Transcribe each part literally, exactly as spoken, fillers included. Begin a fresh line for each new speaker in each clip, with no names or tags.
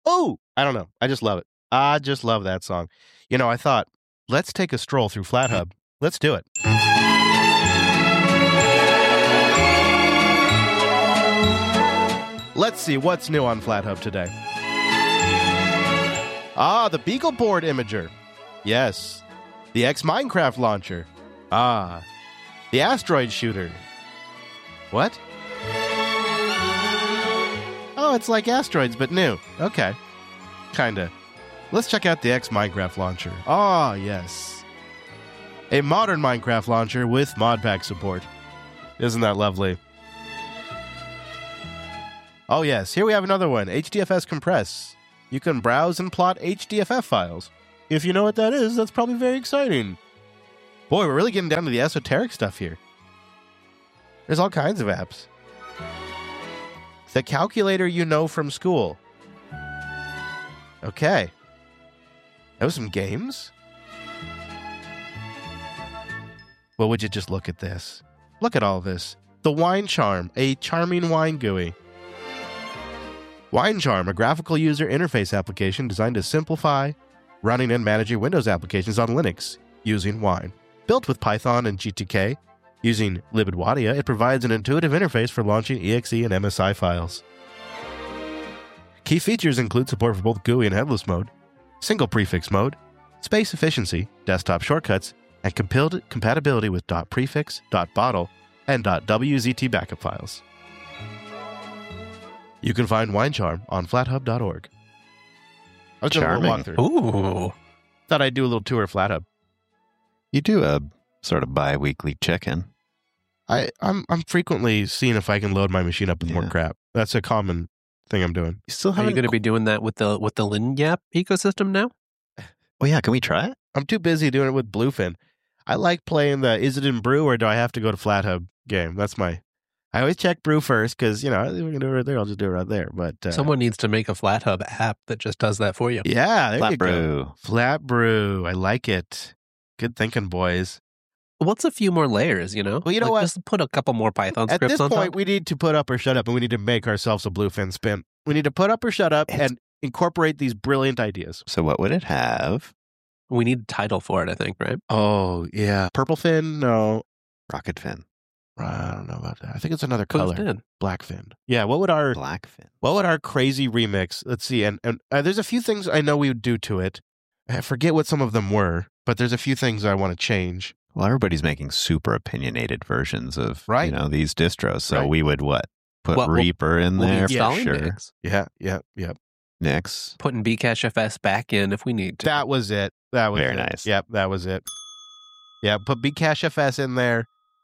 Oh, I don't know. I just love it. I just love that song. You know, I thought, let's take a stroll through FlatHub. Let's do it. Let's see what's new on FlatHub today. Ah, the BeagleBoard Imager. Yes. The X Minecraft Launcher. Ah. The Asteroid Shooter. What? Oh, it's like asteroids, but new. Okay. Kinda. Let's check out the X Minecraft Launcher. Ah, yes. A modern Minecraft launcher with modpack support. Isn't that lovely? Oh, yes. Here we have another one. H D F S Compress. You can browse and plot H D F F files. If you know what that is, that's probably very exciting. Boy, we're really getting down to the esoteric stuff here. There's all kinds of apps. The calculator you know from school. Okay. Those some games? Well, would you just look at this? Look at all this. The Wine Charm, a charming wine G U I. Wine Charm, a graphical user interface application designed to simplify running and managing Windows applications on Linux using Wine. Built with Python and G T K, using libadwadia, it provides an intuitive interface for launching E X E and M S I files. Key features include support for both G U I and headless mode, single prefix mode, space efficiency, desktop shortcuts, and compil- compatibility with .prefix, .bottle, and .wzt backup files. You can find Wine Charm on flathub dot org. I was doing a little walkthrough.
Ooh.
Thought I'd do a little tour of FlatHub.
You do a sort of bi-weekly check-in.
I, I'm I'm frequently seeing if I can load my machine up with
Yeah.
more crap. That's a common thing I'm doing.
You still
Are you
haven't...
going to be doing that with the with the LinYap ecosystem now?
Oh, yeah. Can we try it?
I'm too busy doing it with Bluefin. I like playing the is it in Brew or do I have to go to FlatHub game? That's my... I always check Brew first because, you know, if we can do it right there, I'll just do it right there. But uh,
Someone needs to make a FlatHub app that just does that for you.
yeah, there
Flat
you go.
brew.
Flat Brew. I like it. Good thinking, boys.
What's a few more layers, you know?
Well, you know
Like,
what?
Just put a couple more Python
At
scripts
this
on
point,
top.
we need to put up or shut up, and we need to make ourselves a Bluefin spin. We need to put up or shut up
It's-
and incorporate these brilliant ideas.
So what would it have?
We need a title for it, I think, right?
Oh, yeah. Purple fin? No.
Rocket fin.
I don't know about that. I think it's another color.
Who's in?
Black fin. Yeah, what would our
Black fin.
what would our crazy remix? Let's see. And, and uh, there's a few things I know we would do to it. I forget what some of them were, but there's a few things I want to change.
Well, everybody's making super opinionated versions of
Right.
you know these distros. So
Right.
we would what? Put
What, we'll-
Reaper in
We'll be
there,
installing
sure.
Nix.
Yeah, yeah, yeah.
Nix.
Putting Bcachefs back in if we need to.
That was it. That was
Very
it.
nice.
Yep, that was it. Yeah, put Bcachefs in there.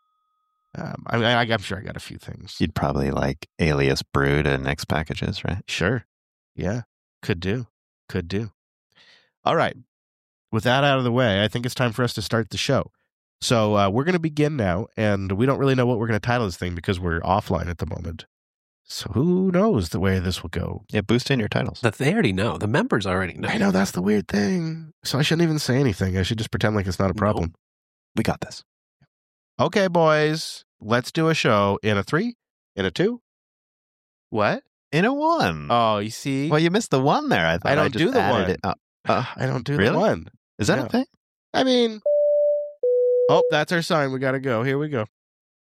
Um, I, I, I'm sure I got a few things.
You'd probably like alias brew to Nix packages, right?
Sure. Yeah, could do. Could do. All right. With that out of the way, I think it's time for us to start the show. So uh, we're going to begin now, and we don't really know what we're going to title this thing because we're offline at the moment. So who knows the way this will go?
Yeah, boost in your titles.
That they already know. The members already know.
I know that's the weird thing. So I shouldn't even say anything. I should just pretend like it's not a problem.
We got this.
Okay, boys, let's do a show in a three, in a two. What?
In a one.
Oh, you see?
Well, you missed the one there. I thought
I don't
just
do the
added
one.
It up. Uh,
I don't do
really?
the one.
is that
No.
a thing?
I mean, oh, that's our sign. We got to go. Here we go.